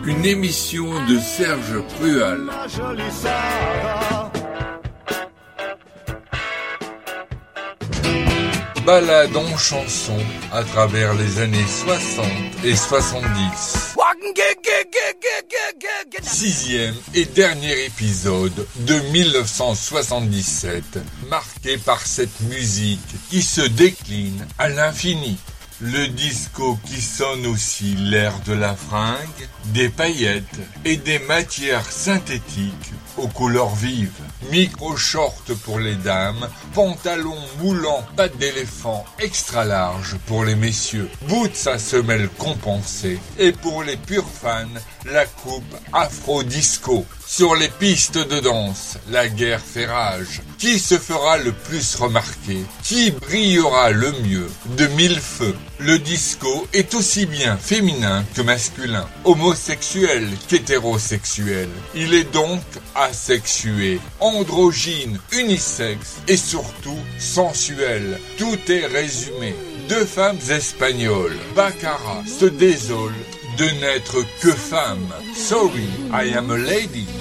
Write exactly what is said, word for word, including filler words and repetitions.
Une émission de Serge Prual. Balade en chanson à travers les années soixante et soixante-dix. Sixième et dernier épisode de mille neuf cent soixante-dix-sept, marqué par cette musique qui se décline à l'infini. Le disco qui sonne aussi l'air de la fringue, des paillettes et des matières synthétiques aux couleurs vives. Micro-short pour les dames, pantalon moulant pattes d'éléphant extra large pour les messieurs, boots à semelle compensée et pour les purs fans, la coupe afro-disco. Sur les pistes de danse, la guerre fait rage. Qui se fera le plus remarquer? Qui brillera le mieux? De mille feux. Le disco est aussi bien féminin que masculin, homosexuel qu'hétérosexuel. Il est donc asexué, androgyne, unisexe et surtout sensuel. Tout est résumé. Deux femmes espagnoles, Baccara, se désolent de n'être que femme. Sorry, I am a lady.